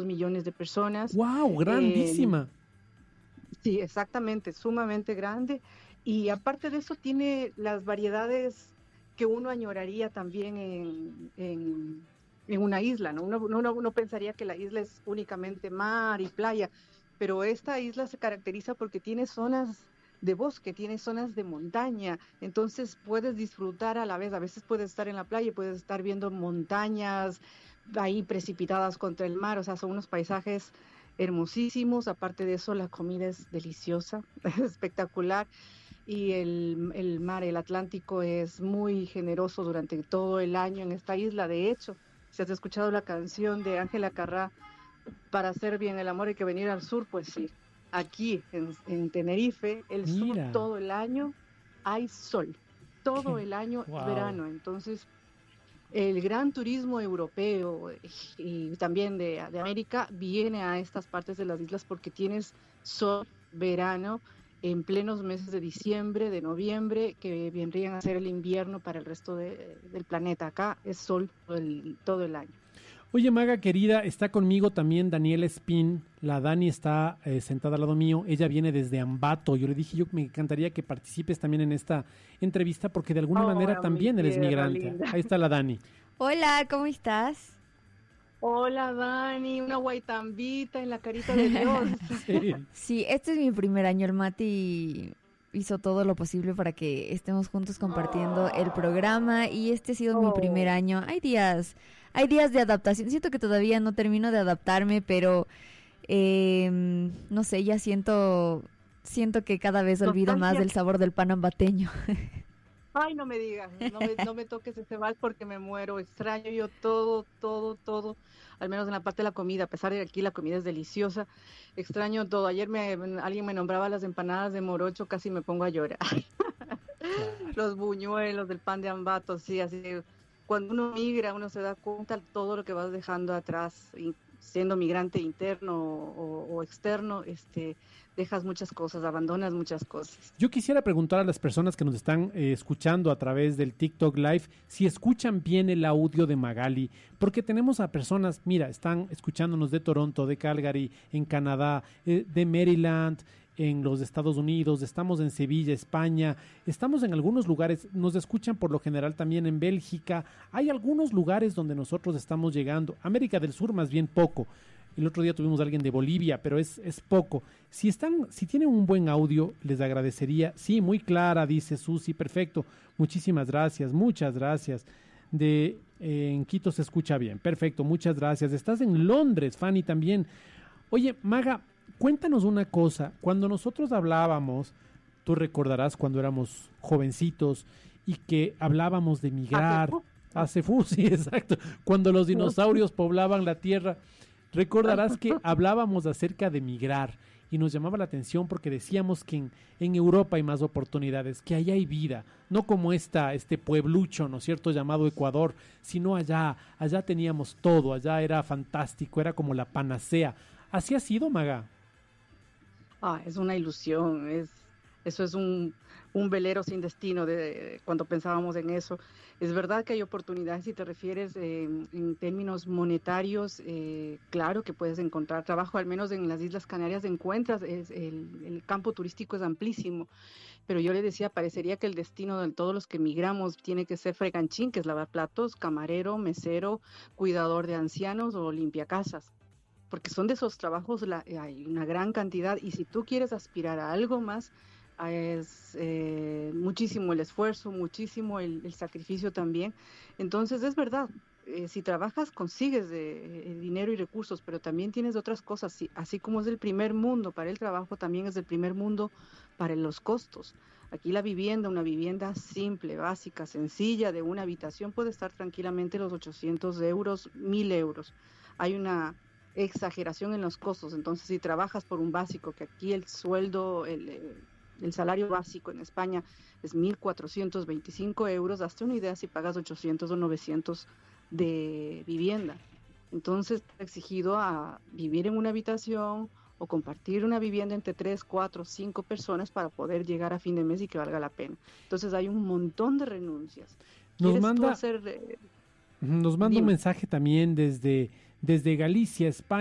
2 millones de personas. ¡Wow! ¡Grandísima! Sí, exactamente, sumamente grande. Y aparte de eso tiene las variedades que uno añoraría también en una isla, ¿no? Uno pensaría que la isla es únicamente mar y playa, pero esta isla se caracteriza porque tiene zonas de bosque, tiene zonas de montaña, entonces puedes disfrutar a la vez, a veces puedes estar en la playa y puedes estar viendo montañas ahí precipitadas contra el mar, o sea, son unos paisajes hermosísimos, aparte de eso la comida es deliciosa, es espectacular y el mar, el Atlántico es muy generoso durante todo el año en esta isla. De hecho, si has escuchado la canción de Ángela Carrá, para hacer bien el amor hay que venir al sur, pues sí, aquí en Tenerife, el sur Mira, todo el año hay sol, todo qué, el año es wow. verano, entonces el gran turismo europeo y también de América viene a estas partes de las islas porque tienes sol, verano, en plenos meses de diciembre, de noviembre, que vendrían a ser el invierno para el resto del planeta. Acá es sol todo el año. Oye, Maga querida, está conmigo también Daniela Espín. La Dani está sentada al lado mío. Ella viene desde Ambato. Yo le dije, yo me encantaría que participes también en esta entrevista porque de alguna manera Oh, mi también eres tierra migrante. linda. Ahí está la Dani. Hola, ¿cómo estás? Hola, Dani, una guaitambita en la carita de Dios. Sí. Sí, este es mi primer año. El Mati hizo todo lo posible para que estemos juntos compartiendo el programa y este ha sido mi primer Oh, año. Hay días de adaptación. Siento que todavía no termino de adaptarme, pero no sé, ya siento que cada vez olvido más nostalgia. del sabor del pan ambateño. Ay, no me digas, no me toques ese vals porque me muero. Extraño yo todo, todo, todo, al menos en la parte de la comida, a pesar de que aquí la comida es deliciosa. Extraño todo. Ayer alguien me nombraba las empanadas de morocho, casi me pongo a llorar. Claro. Los buñuelos, del pan de Ambato, sí, así. Cuando uno migra, uno se da cuenta de todo lo que vas dejando atrás, y siendo migrante interno o externo, dejas muchas cosas, abandonas muchas cosas. Yo quisiera preguntar a las personas que nos están escuchando a través del TikTok Live si escuchan bien el audio de Magali, porque tenemos a personas, mira, están escuchándonos de Toronto, de Calgary, en Canadá, de Maryland, en los Estados Unidos, estamos en Sevilla, España, estamos en algunos lugares, nos escuchan por lo general también en Bélgica, hay algunos lugares donde nosotros estamos llegando, América del Sur más bien poco. El otro día tuvimos a alguien de Bolivia, pero es poco. Si tienen un buen audio, les agradecería. Sí, muy clara, dice Susi, perfecto. Muchísimas gracias, muchas gracias. En Quito se escucha bien, perfecto, muchas gracias. Estás en Londres, Fanny, también. Oye, Maga, cuéntanos una cosa. Cuando nosotros hablábamos, tú recordarás cuando éramos jovencitos y que hablábamos de migrar. Sí, exacto. Cuando los dinosaurios poblaban la tierra. Recordarás que hablábamos acerca de migrar y nos llamaba la atención porque decíamos que en Europa hay más oportunidades, que allá hay vida, no como este pueblucho, ¿no es cierto?, llamado Ecuador, sino allá teníamos todo, allá era fantástico, era como la panacea. ¿Así ha sido, Maga? Es una ilusión, eso es un velero sin destino cuando pensábamos en eso. Es verdad que hay oportunidades si te refieres en términos monetarios, claro que puedes encontrar trabajo, al menos en las Islas Canarias encuentras, el campo turístico es amplísimo, pero yo le decía, parecería que el destino de todos los que migramos tiene que ser freganchín, que es lavar platos, camarero, mesero, cuidador de ancianos o limpiacasas, porque son de esos trabajos, hay una gran cantidad y si tú quieres aspirar a algo más, es muchísimo el esfuerzo, muchísimo el sacrificio también. Entonces es verdad, si trabajas consigues dinero y recursos, pero también tienes otras cosas, así como es el primer mundo para el trabajo, también es el primer mundo para los costos. Aquí la vivienda, una vivienda simple, básica, sencilla, de una habitación puede estar tranquilamente los 800 euros, 1000 euros. Hay una exageración en los costos. Entonces, si trabajas por un básico, que aquí el sueldo, el salario básico en España es 1.425 euros, hazte una idea si pagas 800 o 900 de vivienda. Entonces, te exigido a vivir en una habitación o compartir una vivienda entre 3, 4, 5 personas para poder llegar a fin de mes y que valga la pena. Entonces, hay un montón de renuncias. Nos ¿Quieres tú manda, hacer? nos manda un Dime. mensaje también desde Galicia, España.